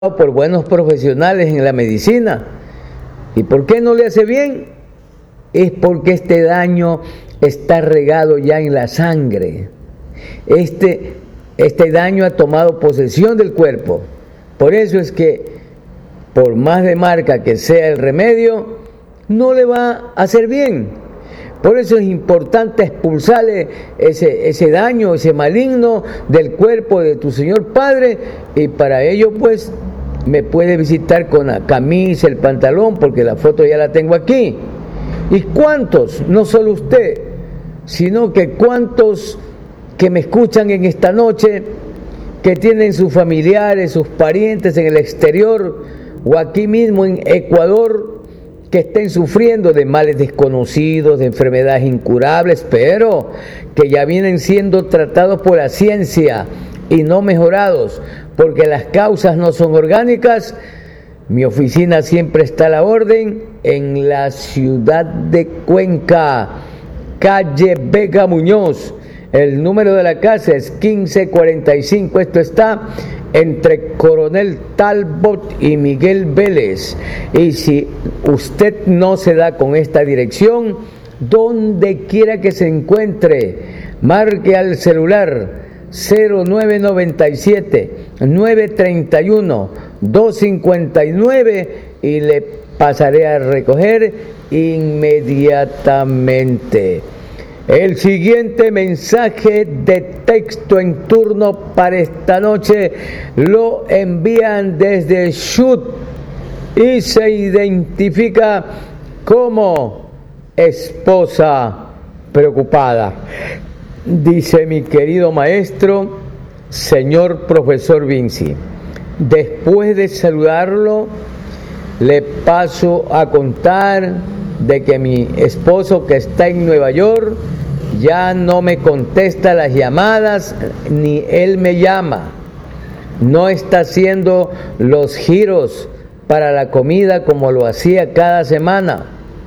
por buenos profesionales en la medicina. ¿Y por qué no le hace bien? Es porque este daño está regado ya en la sangre. Este daño ha tomado posesión del cuerpo. Por eso es que, por más de marca que sea el remedio, no le va a hacer bien. Por eso es importante expulsarle ese daño, ese maligno del cuerpo de tu Señor Padre, y para ello pues me puede visitar con la camisa, el pantalón, porque la foto ya la tengo aquí. ¿Y cuántos? No solo usted, sino que cuántos que me escuchan en esta noche, que tienen sus familiares, sus parientes en el exterior o aquí mismo en Ecuador, que estén sufriendo de males desconocidos, de enfermedades incurables, pero que ya vienen siendo tratados por la ciencia y no mejorados, porque las causas no son orgánicas. Mi oficina siempre está a la orden en la ciudad de Cuenca, calle Vega Muñoz. El número de la casa es 1545. Esto está entre Coronel Talbot y Miguel Vélez. Y si usted no se da con esta dirección, donde quiera que se encuentre, marque al celular 0997-931-259 y le pasaré a recoger inmediatamente. El siguiente mensaje de texto en turno para esta noche lo envían desde Chubut y se identifica como esposa preocupada. Dice: mi querido maestro, señor profesor Vinci, después de saludarlo, le paso a contar de que mi esposo, que está en Nueva York, ya no me contesta las llamadas, ni él me llama. No está haciendo los giros para la comida como lo hacía cada semana.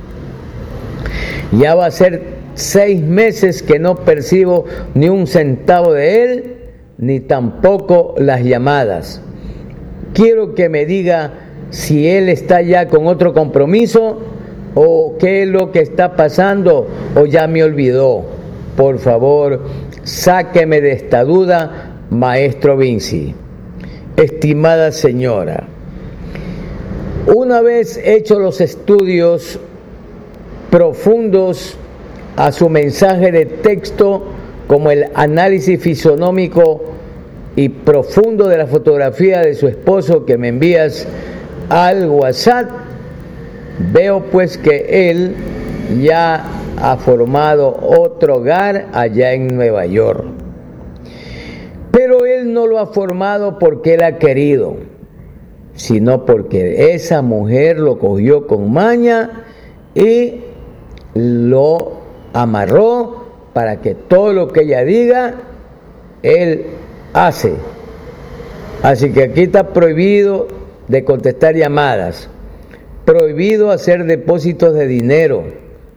Ya va a ser 6 meses que no percibo ni un centavo de él, ni tampoco las llamadas. Quiero que me diga si él está ya con otro compromiso, o qué es lo que está pasando, o ya me olvidó. Por favor, sáqueme de esta duda, maestro Vinci. Estimada señora, una vez hechos los estudios profundos a su mensaje de texto, como el análisis fisonómico y profundo de la fotografía de su esposo que me envías al WhatsApp, veo pues que él ya ha formado otro hogar allá en Nueva York. Pero él no lo ha formado porque él ha querido, sino porque esa mujer lo cogió con maña y lo amarró para que todo lo que ella diga, él hace. Así que aquí está prohibido de contestar llamadas, prohibido hacer depósitos de dinero.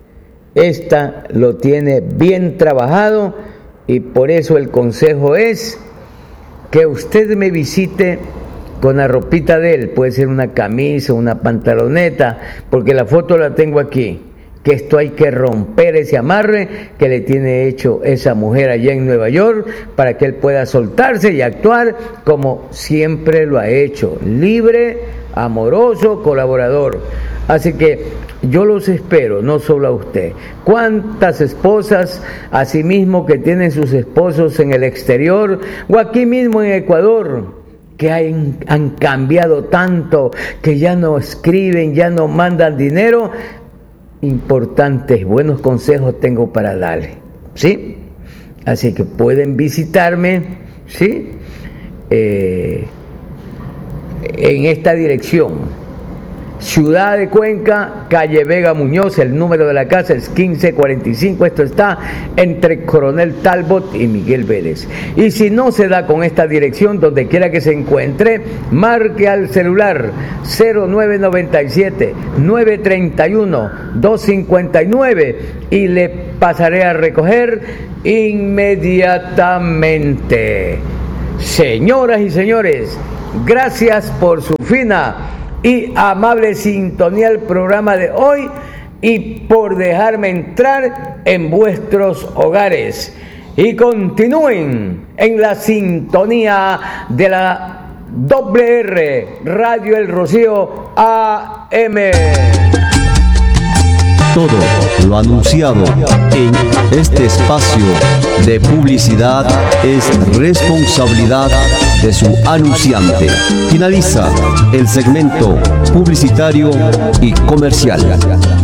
Esta lo tiene bien trabajado, y por eso el consejo es que usted me visite con la ropita de él. Puede ser una camisa, una pantaloneta, porque la foto la tengo aquí. Que esto hay que romper ese amarre que le tiene hecho esa mujer allá en Nueva York, para que él pueda soltarse y actuar como siempre lo ha hecho, libre, amoroso, colaborador. Así que yo los espero, no solo a usted. ¿Cuántas esposas, asimismo, que tienen sus esposos en el exterior o aquí mismo en Ecuador, que han cambiado tanto, que ya no escriben, ya no mandan dinero? Importantes, buenos consejos tengo para darle, ¿sí? Así que pueden visitarme, ¿sí? En esta dirección: Ciudad de Cuenca, calle Vega Muñoz. El número de la casa es 1545. Esto está entre Coronel Talbot y Miguel Vélez. Y si no se da con esta dirección, donde quiera que se encuentre, marque al celular 0997-931-259 y le pasaré a recoger inmediatamente. Señoras y señores, gracias por su fina y amable sintonía al programa de hoy y por dejarme entrar en vuestros hogares. Y continúen en la sintonía de la WR Radio El Rocío AM. Todo lo anunciado en este espacio de publicidad es responsabilidad de su anunciante. Finaliza el segmento publicitario y comercial.